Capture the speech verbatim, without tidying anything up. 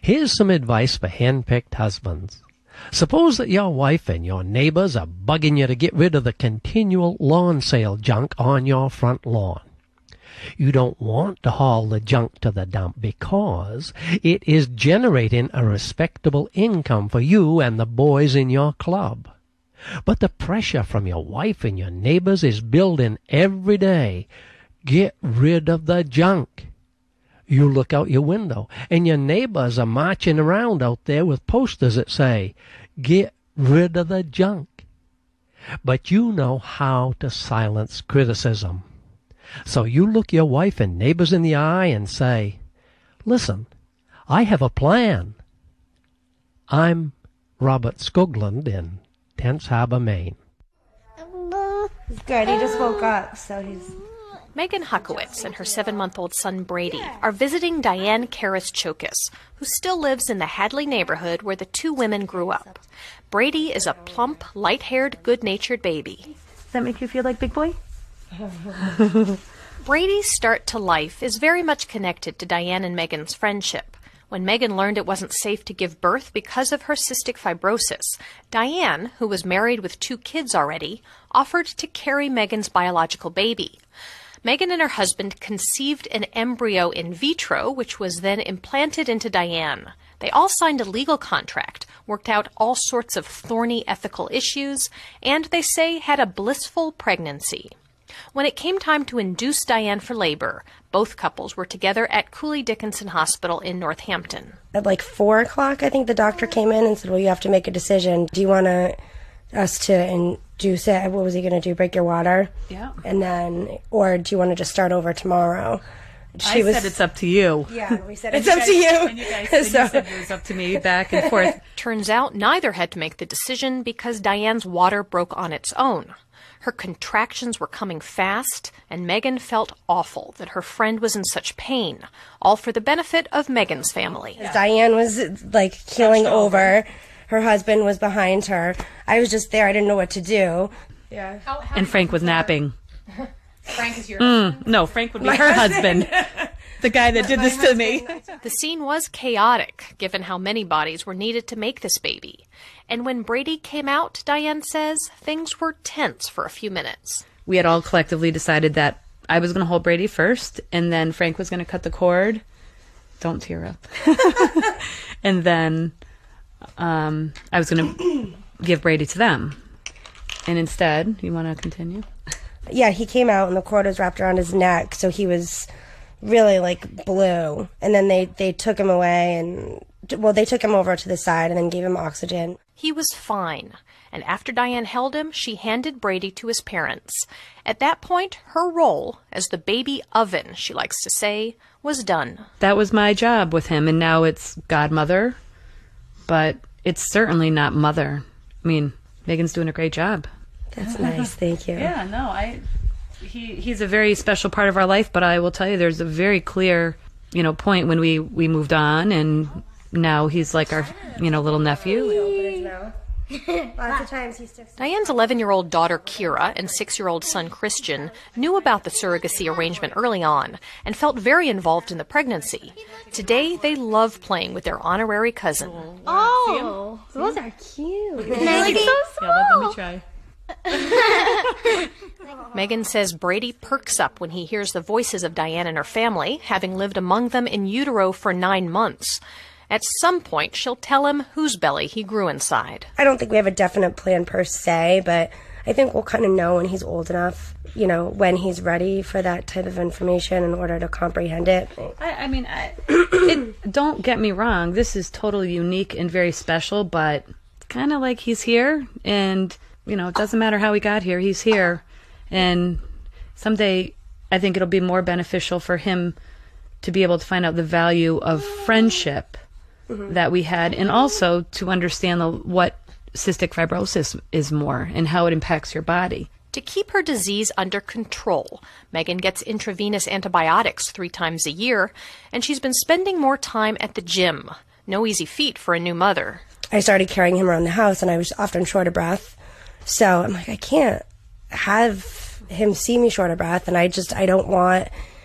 Here's some advice for hen-picked husbands. Suppose that your wife and your neighbors are bugging you to get rid of the continual lawn sale junk on your front lawn. You don't want to haul the junk to the dump because it is generating a respectable income for you and the boys in your club. But the pressure from your wife and your neighbors is building every day. Get rid of the junk. You look out your window, and your neighbors are marching around out there with posters that say, "Get rid of the junk." But you know how to silence criticism. So you look your wife and neighbors in the eye and say, "Listen, I have a plan." I'm Robert Skoglund in Tense Harbor, Maine. He's good. He just woke up, so he's... Megan Huckowitz and her seven-month-old son Brady are visiting Diane Karas-Chokis, who still lives in the Hadley neighborhood where the two women grew up. Brady is a plump, light-haired, good-natured baby. Does that make you feel like Big Boy? Brady's start to life is very much connected to Diane and Megan's friendship. When Megan learned it wasn't safe to give birth because of her cystic fibrosis, Diane, who was married with two kids already, offered to carry Megan's biological baby. Megan and her husband conceived an embryo in vitro, which was then implanted into Diane. They all signed a legal contract, worked out all sorts of thorny ethical issues, and they say had a blissful pregnancy. When it came time to induce Diane for labor, both couples were together at Cooley Dickinson Hospital in Northampton. At like four o'clock, I think the doctor came in and said, well, you have to make a decision. Do you want to, us to induce it? What was he going to do, break your water? Yeah. And then, or do you want to just start over tomorrow? She I was, said it's up to you. Yeah, we said it's up guys, to you. And you guys and so. you said it was up to me, back and forth. Turns out neither had to make the decision because Diane's water broke on its own. Her contractions were coming fast, and Megan felt awful that her friend was in such pain, all for the benefit of Megan's family. Yeah. Diane was, like, keeling over. Her husband was behind her. I was just there. I didn't know what to do. Yeah. How, how and Frank was napping. Frank is your mm, No, Frank would be My her husband. husband. The guy that did this to me. The scene was chaotic, given how many bodies were needed to make this baby. And when Brady came out, Diane says, things were tense for a few minutes. We had all collectively decided that I was going to hold Brady first, and then Frank was going to cut the cord. Don't tear up. And then um, I was going to give Brady to them. And instead, you want to continue? Yeah, he came out and the cord was wrapped around his neck, so he was really, like, blue. And then they, they took him away and, well, they took him over to the side and then gave him oxygen. He was fine, and after Diane held him, she handed Brady to his parents. At that point, her role, as the baby oven, she likes to say, was done. That was my job with him, and now it's godmother, but it's certainly not mother. I mean, Megan's doing a great job. That's nice, thank you. Yeah, no, I... He he's a very special part of our life, but I will tell you, there's a very clear, you know, point when we, we moved on, and now he's like our, you know, little nephew. Lots of times he sticks. Diane's eleven-year-old daughter, Kira, and six-year-old son, Christian, knew about the surrogacy arrangement early on and felt very involved in the pregnancy. Today, they love playing with their honorary cousin. Oh, those are cute. They're like so small. Yeah, let, let me try. Megan says Brady perks up when he hears the voices of Diane and her family, having lived among them in utero for nine months. At some point, she'll tell him whose belly he grew inside. I don't think we have a definite plan per se, but I think we'll kind of know when he's old enough, you know, when he's ready for that type of information in order to comprehend it. I, I mean, I, it, don't get me wrong. This is totally unique and very special, but it's kind of like he's here, and, you know, it doesn't matter how he got here. He's here. And someday I think it'll be more beneficial for him to be able to find out the value of friendship mm-hmm. that we had, and also to understand the, what cystic fibrosis is more and how it impacts your body. To keep her disease under control, Megan gets intravenous antibiotics three times a year, and she's been spending more time at the gym. No easy feat for a new mother. I started carrying him around the house, and I was often short of breath. So I'm like, I can't have him see me short of breath, and I just, I don't want